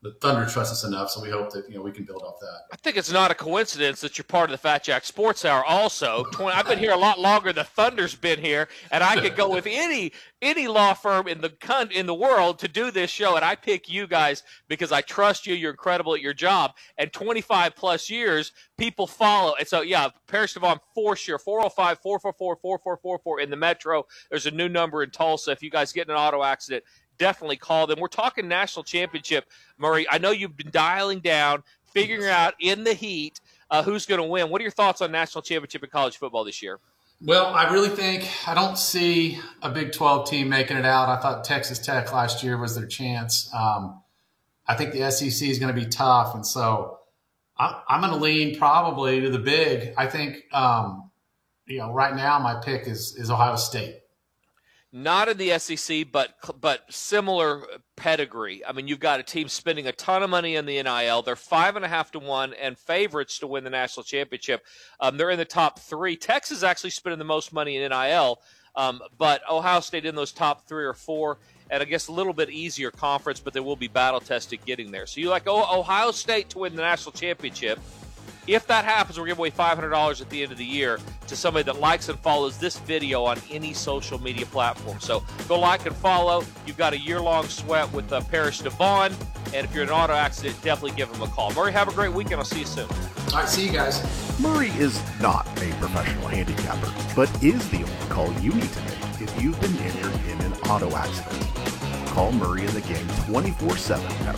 the Thunder trust us enough, so we hope that we can build off that. I think it's not a coincidence that you're part of the Fat Jack Sports Hour also. I've been here a lot longer than Thunder's been here, and I could go with any law firm in the world to do this show, and I pick you guys because I trust you. You're incredible at your job, and 25-plus years, people follow. And so, yeah, Parish Devon for sure, 405-444-4444 in the Metro. There's a new number in Tulsa. If you guys get in an auto accident, definitely call them. We're talking national championship, Murray. I know you've been dialing down, figuring out in the heat who's going to win. What are your thoughts on national championship in college football this year? Well, I really think I don't see a Big 12 team making it out. I thought Texas Tech last year was their chance. I think the SEC is going to be tough, and so I'm going to lean probably to the Big. I think right now my pick is Ohio State. Not in the SEC, but similar pedigree. I mean, you've got a team spending a ton of money in the NIL. They're 5.5 to 1 and favorites to win the national championship. They're in the top 3. Texas actually spending the most money in NIL, but Ohio State in those top 3 or 4, and I guess a little bit easier conference, but they will be battle tested getting there. So you like Ohio State to win the national championship. If that happens, we're giving away $500 at the end of the year to somebody that likes and follows this video on any social media platform. So go like and follow. You've got a year-long sweat with Parish Devon. And if you're in an auto accident, definitely give them a call. Murray, have a great weekend. I'll see you soon. All right, see you guys. Murray is not a professional handicapper, but is the only call you need to make if you've been injured in an auto accident. Call Murray and the gang 24/7 at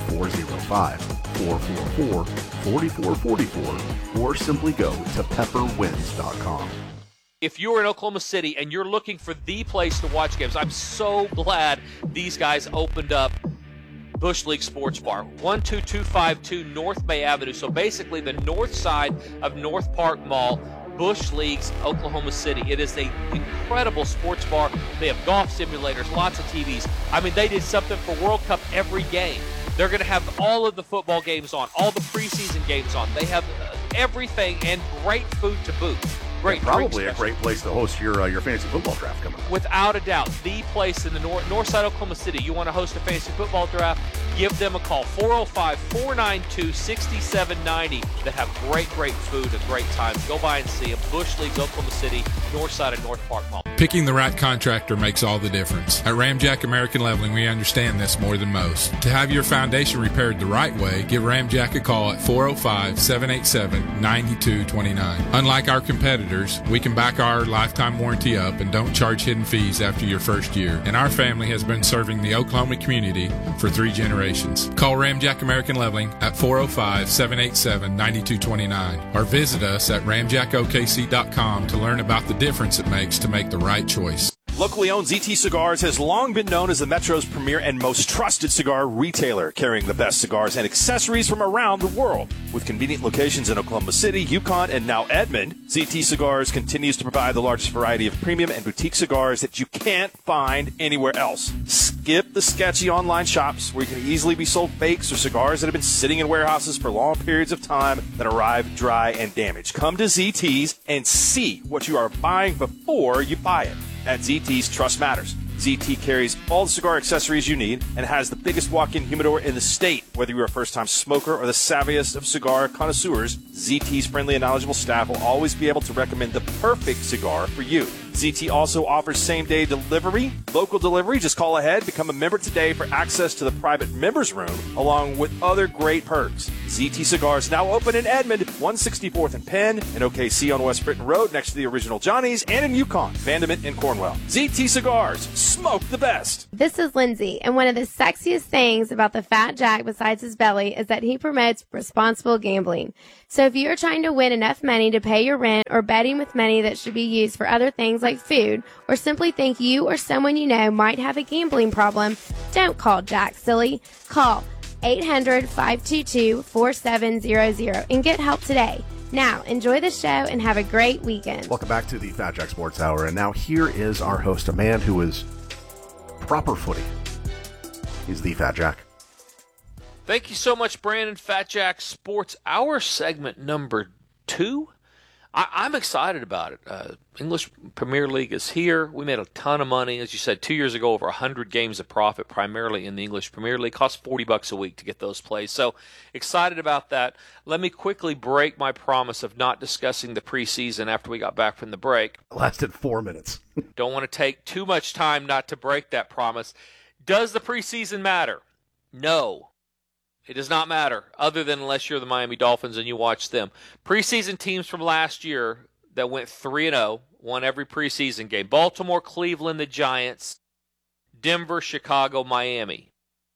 405-444-4444 or simply go to pepperwins.com. If you're in Oklahoma City and you're looking for the place to watch games, I'm so glad these guys opened up Bush League Sports Bar, 12252 North Bay Avenue. So basically the north side of North Park Mall, Bush Leagues, Oklahoma City. It is an incredible sports bar. They have golf simulators, lots of TVs. I mean, they did something for World Cup every game. They're going to have all of the football games on, all the preseason games on. They have everything and great food to boot. Great, probably a great place to host your fantasy football draft coming up. Without a doubt, the place in the north side of Oklahoma City. You want to host a fantasy football draft? Give them a call, 405-492-6790. That have great food and great time. Go by and see them. Bush Leagues, Oklahoma City, north side of North Park Mall. Picking the right contractor makes all the difference. At Ramjack American Leveling, we understand this more than most. To have your foundation repaired the right way, give Ramjack a call at 405-787-9229. Unlike our competitors, we can back our lifetime warranty up and don't charge hidden fees after your first year. And our family has been serving the Oklahoma community for 3 generations. Call Ramjack American Leveling at 405-787-9229 or visit us at ramjackokc.com to learn about the difference it makes to make the right choice. Locally owned ZT Cigars has long been known as the Metro's premier and most trusted cigar retailer, carrying the best cigars and accessories from around the world. With convenient locations in Oklahoma City, Yukon, and now Edmond, ZT Cigars continues to provide the largest variety of premium and boutique cigars that you can't find anywhere else. Skip the sketchy online shops where you can easily be sold fakes or cigars that have been sitting in warehouses for long periods of time that arrive dry and damaged. Come to ZT's and see what you are buying before you buy it. At ZT's, trust matters. ZT carries all the cigar accessories you need and has the biggest walk-in humidor in the state. Whether you're a first-time smoker or the savviest of cigar connoisseurs, ZT's friendly and knowledgeable staff will always be able to recommend the perfect cigar for you. ZT also offers same-day delivery, local delivery. Just call ahead, become a member today for access to the private members room, along with other great perks. ZT Cigars now open in Edmond, 164th and Penn, in OKC on West Britton Road next to the original Johnny's, and in Yukon, Vandament, and Cornwell. ZT Cigars, smoke the best. This is Lindsay, and one of the sexiest things about the Fat Jack besides his belly is that he promotes responsible gambling. So if you're trying to win enough money to pay your rent or betting with money that should be used for other things like food, or simply think you or someone you know might have a gambling problem, don't call Jack silly. Call 800-522-4700 and get help today. Now, enjoy the show and have a great weekend. Welcome back to the Fat Jack Sports Hour. And now here is our host, a man who is proper footy. He's the Fat Jack. Thank you so much, Brandon. Fat Jack Sports Hour, segment number 2. I'm excited about it. English Premier League is here. We made a ton of money. As you said, 2 years ago, over 100 games of profit, primarily in the English Premier League. Cost $40 a week to get those plays. So excited about that. Let me quickly break my promise of not discussing the preseason after we got back from the break. It lasted 4 minutes. Don't want to take too much time not to break that promise. Does the preseason matter? No. It does not matter, other than unless you're the Miami Dolphins and you watch them. Preseason teams from last year that went 3-0, won every preseason game. Baltimore, Cleveland, the Giants, Denver, Chicago, Miami.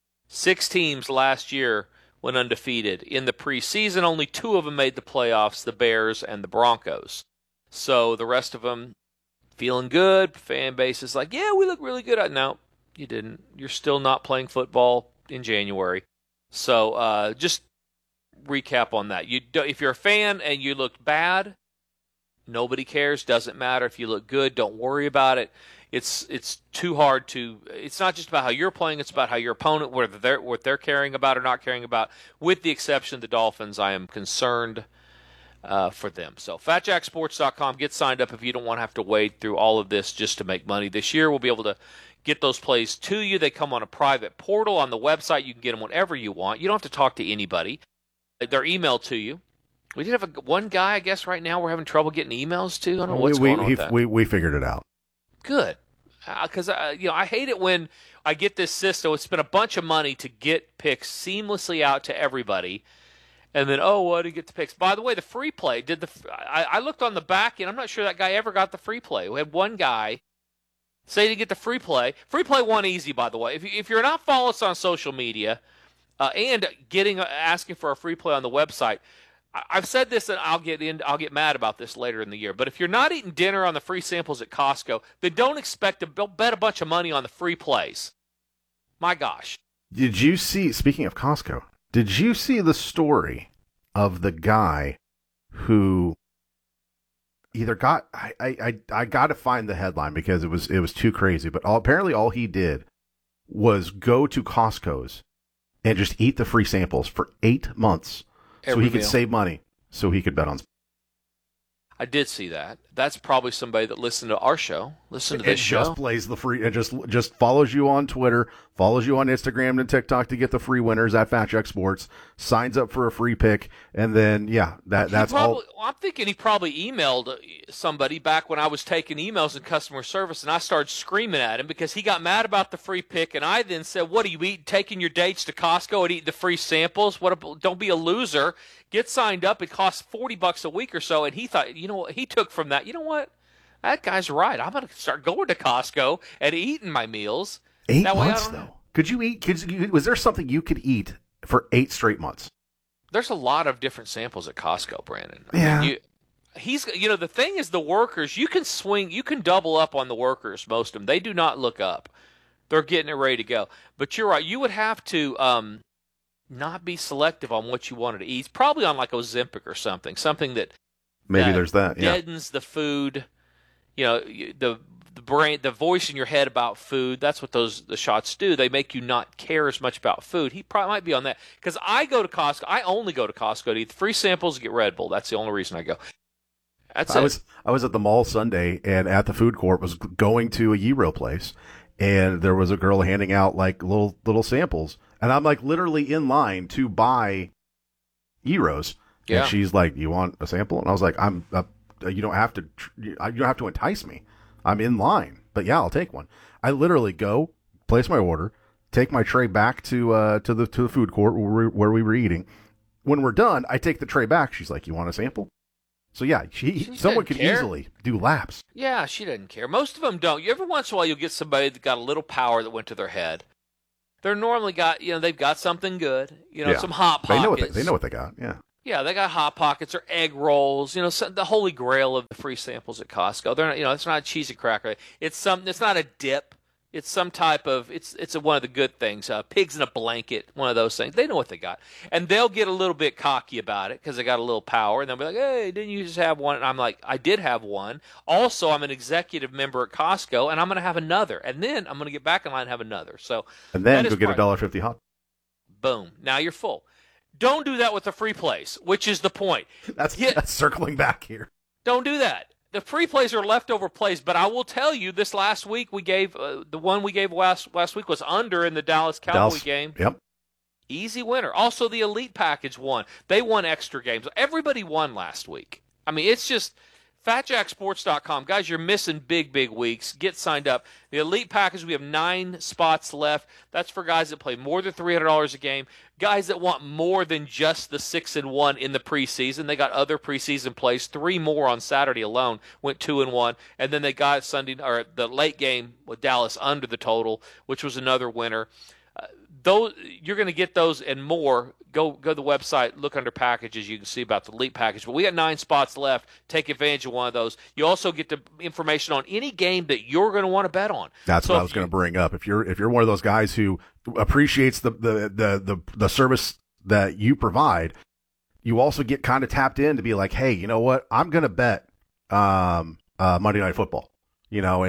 6 teams last year went undefeated. In the preseason, only 2 of them made the playoffs, the Bears and the Broncos. So the rest of them feeling good. Fan base is like, yeah, we look really good. No, you didn't. You're still not playing football in January. So just recap on that. If you're a fan and you looked bad, nobody cares. Doesn't matter. If you look good, don't worry about it. It's too hard to. It's not just about how you're playing. It's about how your opponent, what they're caring about or not caring about. With the exception of the Dolphins, I am concerned for them. So FatJackSports.com. Get signed up if you don't want to have to wade through all of this just to make money. This year we'll be able to get those plays to you. They come on a private portal on the website. You can get them whenever you want. You don't have to talk to anybody. They're emailed to you. We did have one guy, I guess, right now we're having trouble getting emails to. I don't know what's going on with that. We figured it out. Good. Because I hate it when I get this system. It's been a bunch of money to get picks seamlessly out to everybody. And then, I didn't get the picks. By the way, the free play, I looked on the back end. I'm not sure that guy ever got the free play. We had one guy say to get the free play. Free play won easy, by the way. If you're not following us on social media and asking for a free play on the website, I've said this, and I'll get mad about this later in the year. But if you're not eating dinner on the free samples at Costco, then don't expect to bet a bunch of money on the free plays. My gosh! Did you see? Speaking of Costco, did you see the story of the guy who either got I got to find the headline because it was too crazy, but apparently all he did was go to Costco's and just eat the free samples for 8 months so he could save money so he could bet on. I did see that. That's probably somebody that listened to our show, listened to this show. It just plays the free. It just follows you on Twitter, follows you on Instagram and TikTok to get the free winners at Fat Jack Sports. Signs up for a free pick, and then that's all. I'm thinking he probably emailed somebody back when I was taking emails in customer service, and I started screaming at him because he got mad about the free pick, and I then said, "What are you eating? Taking your dates to Costco and eating the free samples? Don't be a loser. Get signed up. It costs $40 a week or so." And he thought, he took from that. You know what? That guy's right. I'm going to start going to Costco and eating my meals. 8 months, though. Could you eat? Was there something you could eat for 8 straight months? There's a lot of different samples at Costco, Brandon. Yeah. The thing is the workers, you can double up on the workers, most of them. They do not look up. They're getting it ready to go. But you're right. You would have to not be selective on what you wanted to eat. Probably on like Ozempic or something that maybe there's that. Yeah. Deadens the food. The brain, the voice in your head about food. That's what the shots do. They make you not care as much about food. He probably might be on that because I go to Costco. I only go to Costco to eat the free samples and get Red Bull. That's the only reason I go. I was at the mall Sunday and at the food court was going to a gyro place, and there was a girl handing out like little samples, and I'm like literally in line to buy gyros. Yeah. And she's like, "You want a sample?" And I was like, you don't have to entice me. I'm in line, but yeah, I'll take one." I literally go, place my order, take my tray back to the food court where we were eating. When we're done, I take the tray back. She's like, "You want a sample?" So yeah, someone could easily do laps. Yeah, she doesn't care. Most of them don't. Every once in a while, you'll get somebody that got a little power that went to their head. They're normally they've got something good. Some Hot Pockets. They know what they got. Yeah. Yeah, they got Hot Pockets or egg rolls. The holy grail of the free samples at Costco. They're not. It's not a cheesy cracker. It's not a dip. It's some type of. It's one of the good things. Pigs in a blanket. One of those things. They know what they got, and they'll get a little bit cocky about it because they got a little power, and they'll be like, "Hey, didn't you just have one?" And I'm like, "I did have one. Also, I'm an executive member at Costco, and I'm going to have another, and then I'm going to get back in line and have another." So and then go get a $1.50 hot. Boom! Now you're full. Don't do that with the free plays, which is the point. That's circling back here. Don't do that. The free plays are leftover plays, but I will tell you this last week we gave the one we gave last week was under in the Dallas Cowboy game. Yep. Easy winner. Also, the Elite Package won. They won extra games. Everybody won last week. I mean, it's just FatJackSports.com. Guys, you're missing big weeks. Get signed up. The Elite Package, we have 9 spots left. That's for guys that play more than $300 a game, guys that want more than just the 6-1 in the preseason. They got other preseason plays. 3 more on Saturday alone went 2-1, and then they got Sunday or the late game with Dallas under the total, which was another winner. Those you're going to get those and more. Go to the website, look under packages. You can see about the Elite Package. But we got 9 spots left. Take advantage of one of those. You also get the information on any game that you're going to want to bet on. That's what I was going to bring up. If you're one of those guys who appreciates the service that you provide, you also get kind of tapped in to be like, hey, you know what? I'm going to bet Monday Night Football. You know,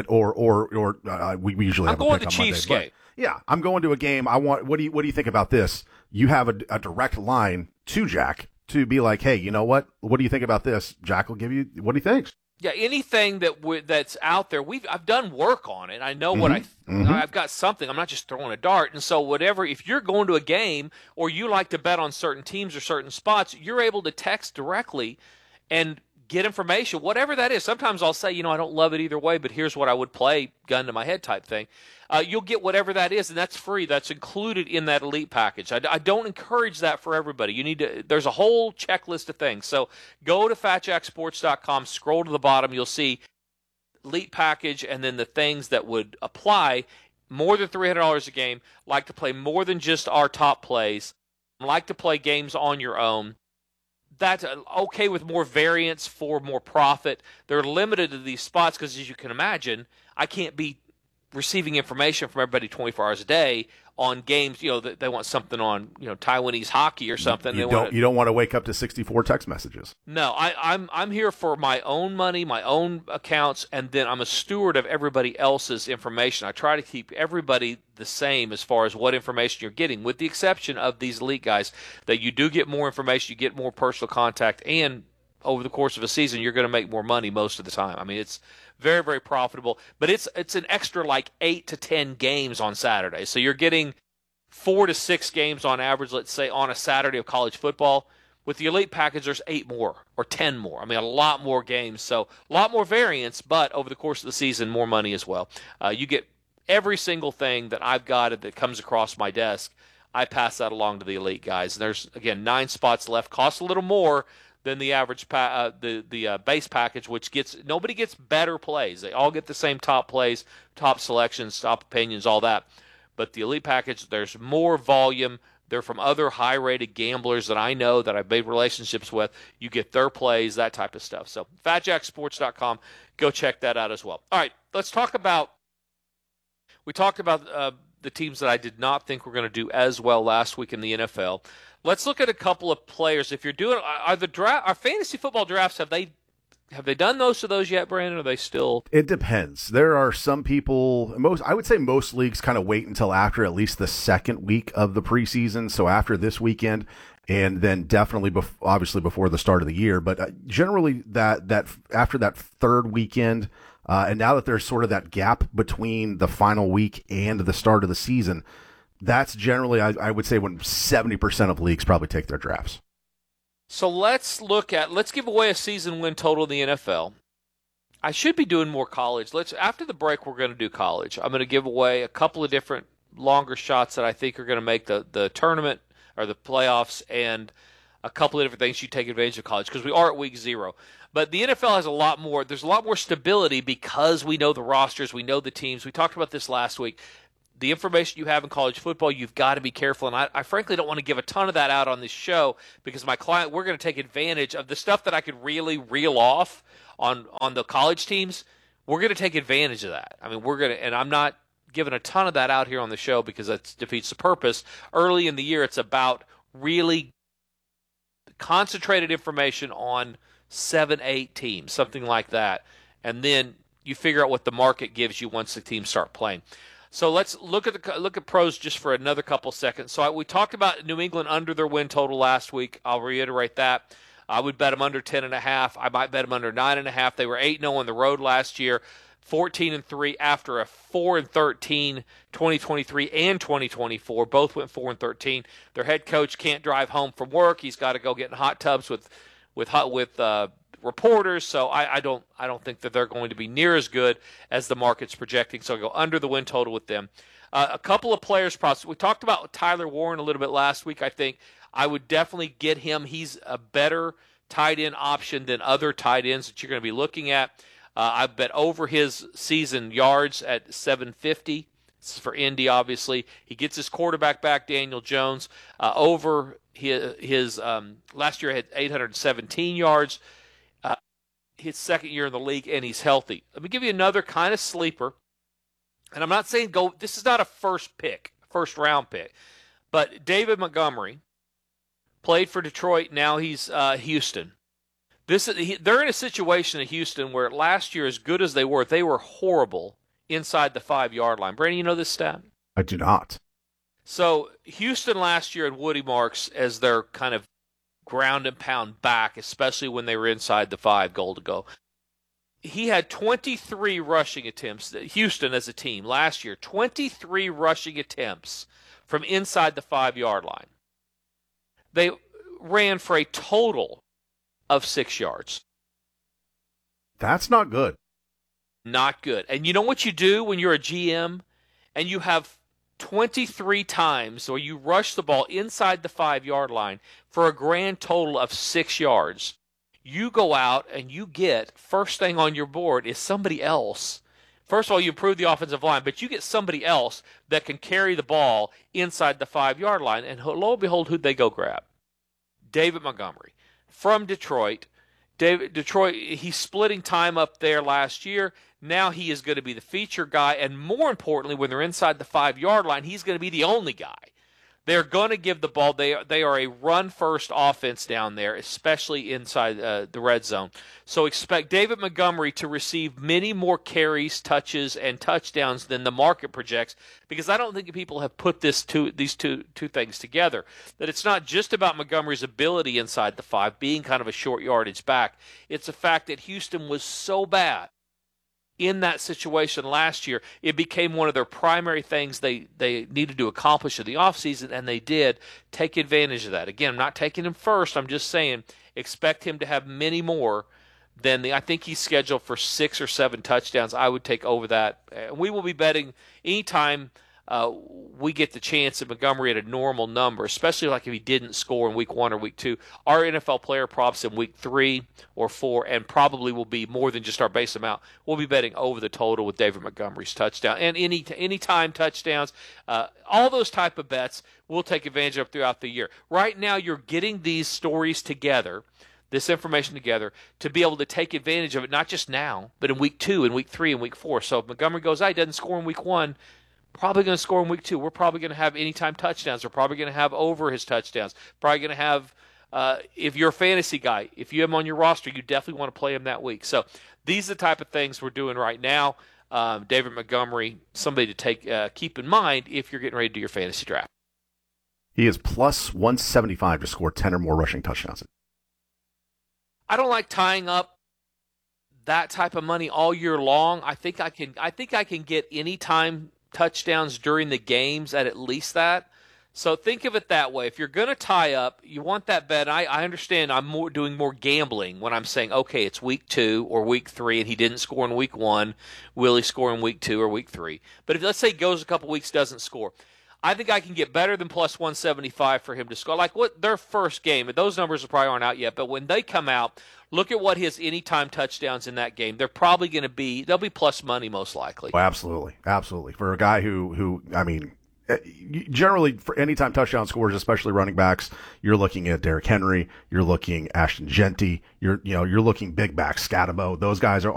we usually have I'm going a pick to on Chiefs Monday, game. Yeah, I'm going to a game. What do you think about this? You have a direct line to Jack to be like, hey, you know what? What do you think about this? Jack will give you what he thinks. Yeah, anything that's out there, I've done work on it. I know what I've got something. I'm not just throwing a dart. And so whatever, if you're going to a game or you like to bet on certain teams or certain spots, you're able to text directly and get information, whatever that is. Sometimes I'll say, I don't love it either way, but here's what I would play, gun to my head type thing. You'll get whatever that is, and that's free. That's included in that Elite Package. I don't encourage that for everybody. There's a whole checklist of things. So go to FatJackSports.com, scroll to the bottom, you'll see Elite Package, and then the things that would apply. More than $300 a game, like to play more than just our top plays, like to play games on your own. That's okay with more variance for more profit. They're limited to these spots because, as you can imagine, I can't be receiving information from everybody 24 hours a day on games. They want something on Taiwanese hockey or something. You don't want to wake up to 64 text messages. No, I'm here for my own money, my own accounts, and then I'm a steward of everybody else's information. I try to keep everybody the same as far as what information you're getting, with the exception of these elite guys, that you do get more information, you get more personal contact, and over the course of a season, you're going to make more money most of the time. I mean, it's very, very profitable, but it's an extra like 8 to 10 games on Saturday. So you're getting 4 to 6 games on average, let's say, on a Saturday of college football. With the Elite Package, there's 8 more or 10 more. I mean, a lot more games, so a lot more variance, but over the course of the season, more money as well. You get every single thing that I've got that comes across my desk. I pass that along to the Elite guys. And there's, again, 9 spots left. Costs a little more than the average the base package, which nobody gets better plays. They all get the same top plays, top selections, top opinions, all that. But the Elite Package, there's more volume. They're from other high-rated gamblers that I know, that I've made relationships with. You get their plays, that type of stuff. So FatJackSports.com, go check that out as well. All right, let's talk about – we talked about the teams that I did not think were going to do as well last week in the NFL. Let's look at a couple of players. If you're doing our fantasy football drafts, have they done most of those yet, Brandon? Or are they still? It depends. There are some people. I would say most leagues kind of wait until after at least the second week of the preseason. So after this weekend, and then definitely obviously before the start of the year. But generally that after that third weekend, and now that there's sort of that gap between the final week and the start of the season. That's generally, I would say, when 70% of leagues probably take their drafts. So let's give away a season win total in the NFL. I should be doing more college. After the break, we're going to do college. I'm going to give away a couple of different longer shots that I think are going to make the tournament or the playoffs, and a couple of different things you take advantage of college, because we are at week 0. But the NFL has there's a lot more stability because we know the rosters, we know the teams. We talked about this last week. The information you have in college football, you've got to be careful. And I frankly don't want to give a ton of that out on this show, because my client, we're going to take advantage of the stuff that I could really reel off on the college teams. We're going to take advantage of that. I mean, and I'm not giving a ton of that out here on the show because that defeats the purpose. Early in the year, it's about really concentrated information on 7-8 teams, something like that. And then you figure out what the market gives you once the teams start playing. So let's look at pros just for another couple seconds. So we talked about New England under their win total last week. I'll reiterate that. I would bet them under 10.5. I might bet them under 9.5. They were 8-0 on the road last year, 14-3 after a 4-13 2023 and 2024. Both went 4-13. Their head coach can't drive home from work. He's got to go get in hot tubs with reporters. So I don't think that they're going to be near as good as the market's projecting. So I'll go under the win total with them. A couple of players prospects. We talked about Tyler Warren a little bit last week. I think I would definitely get him. He's a better tight end option than other tight ends that you're going to be looking at. I bet over his season yards at 750. This is for Indy, obviously. He gets his quarterback back, Daniel Jones. Over his last year, had 817 yards. His second year in the league, and he's healthy. Let me give you another kind of sleeper. And I'm not saying go. This is not a first round pick. But David Montgomery played for Detroit. Now he's Houston. They're in a situation in Houston where last year, as good as they were horrible inside the 5-yard line. Brandon, you know this stat? I do not. So Houston last year had Woody Marks as their kind of ground and pound back, especially when they were inside the 5 goal to go. He had 23 rushing attempts, Houston as a team last year, 23 rushing attempts from inside the 5-yard line. They ran for a total of 6 yards. That's not good. Not good. And you know what you do when you're a GM and you have 23 times where you rush the ball inside the 5-yard line for a grand total of 6 yards? You go out and you get, first thing on your board is somebody else. First of all, you improve the offensive line, but you get somebody else that can carry the ball inside the 5-yard line. And lo and behold, who'd they go grab? David Montgomery from Detroit. Detroit, he's splitting time up there last year. Now he is going to be the feature guy. And more importantly, when they're inside the 5-yard line, he's going to be the only guy. They're going to give the ball. They are a run-first offense down there, especially inside the red zone. So expect David Montgomery to receive many more carries, touches, and touchdowns than the market projects, because I don't think people have put these two things together, that it's not just about Montgomery's ability inside the 5, being kind of a short yardage back. It's the fact that Houston was so bad in that situation last year, it became one of their primary things they needed to accomplish in the offseason, and they did take advantage of that. Again, I'm not taking him first. I'm just saying expect him to have many more than I think he's scheduled for 6 or 7 touchdowns. I would take over that. We will be betting anytime we get the chance at Montgomery at a normal number, especially like if he didn't score in week 1 or week 2. Our NFL player props in week 3 or 4, and probably will be more than just our base amount. We'll be betting over the total with David Montgomery's touchdown and any time touchdowns. All those type of bets we'll take advantage of throughout the year. Right now, you're getting these stories together, this information together, to be able to take advantage of it, not just now, but in week 2 and week 3 and week 4. So if Montgomery goes, he doesn't score in week 1, probably going to score in week 2. We're probably going to have anytime touchdowns. We're probably going to have over his touchdowns. Probably going to have, if you're a fantasy guy, if you have him on your roster, you definitely want to play him that week. So these are the type of things we're doing right now. David Montgomery, somebody to keep in mind if you're getting ready to do your fantasy draft. He is plus 175 to score 10 or more rushing touchdowns. I don't like tying up that type of money all year long. I think I can get anytime touchdowns during the games at least that. So think of it that way. If you're going to tie up, you want that bet. I understand I'm doing more gambling when I'm saying, okay, it's week 2 or week 3 and he didn't score in week 1. Will he score in week 2 or week 3? But if, let's say, he goes a couple weeks, doesn't score, I think I can get better than plus 175 for him to score. Like what their first game, and those numbers probably aren't out yet, but when they come out, look at what his anytime touchdowns in that game. They're probably going to be, they'll be plus money most likely. Oh, absolutely. Absolutely. For a guy who I mean, generally for anytime touchdown scores, especially running backs, you're looking at Derrick Henry, you're looking Ashton Genty, you're looking big back Scatabo. Those guys are